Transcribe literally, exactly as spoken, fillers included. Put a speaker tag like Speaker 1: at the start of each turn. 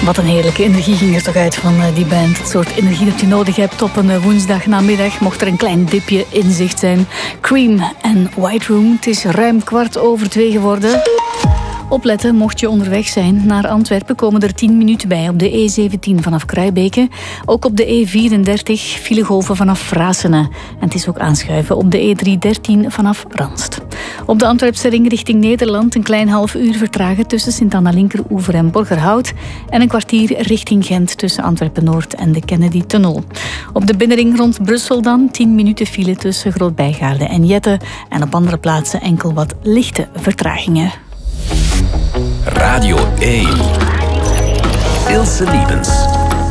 Speaker 1: Wat een heerlijke energie ging er toch uit van uh, die band. Het soort energie dat je nodig hebt op een uh, woensdagnamiddag, mocht er een klein dipje in zicht zijn. Cream en White Room. Het is ruim kwart over twee geworden. Opletten, mocht je onderweg zijn naar Antwerpen, komen er tien minuten bij op de E zeventien vanaf Kruibeke. Ook op de E vierendertig filegolven vanaf Vrasene. En het is ook aanschuiven op de E driehonderddertien vanaf Ranst. Op de Antwerpse ring richting Nederland een klein half uur vertragen tussen Sint-Anna-Linkeroever en Borgerhout. En een kwartier richting Gent tussen Antwerpen-Noord en de Kennedy-tunnel. Op de binnenring rond Brussel dan tien minuten file tussen Groot-Bijgaarde en Jette. En op andere plaatsen enkel wat lichte vertragingen.
Speaker 2: Radio één. Ilse Liebens.